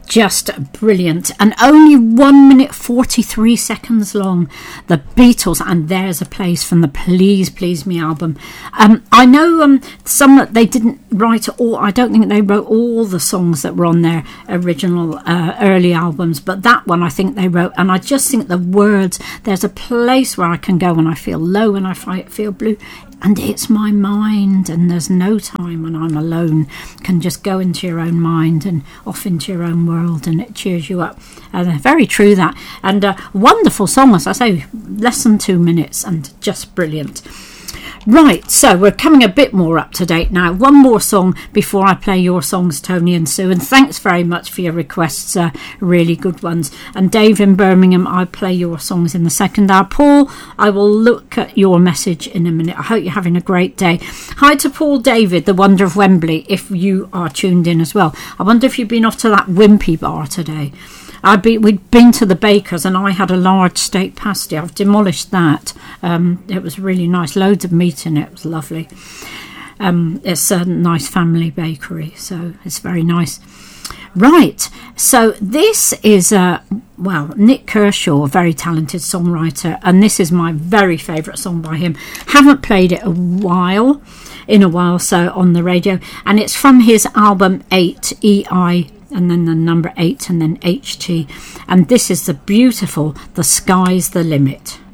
Just brilliant, and only 1 minute 43 seconds long. The Beatles and There's a Place from the Please Please Me album. I know some that they didn't write all. I don't think they wrote all the songs that were on their original early albums, but that one I think they wrote. And I just think the words, there's a place where I can go when I feel low and I feel blue, and it's my mind, and there's no time when I'm alone. Can just go into your own mind and off into your own world, and it cheers you up. Very true, that. And a wonderful song, as I say, less than 2 minutes, and just brilliant. Right, so we're coming a bit more up to date now. One more song before I play your songs, Tony and Sue, and thanks very much for your requests, really good ones. And Dave in Birmingham, I'll play your songs in the second hour. Paul, I will look at your message in a minute. I hope you're having a great day. Hi to Paul David, the Wonder of Wembley, if you are tuned in as well. I wonder if you've been off to that Wimpy bar today. We'd been to the baker's and I had a large steak pasty. I've demolished that. It was really nice. Loads of meat in it. It was lovely. It's a nice family bakery, so it's very nice. Right, so this is Nick Kershaw, a very talented songwriter, and this is my very favourite song by him. Haven't played it in a while so on the radio, and it's from his album 8, EI, and then the number 8 and then HT, and this is the beautiful The Sky's the Limit.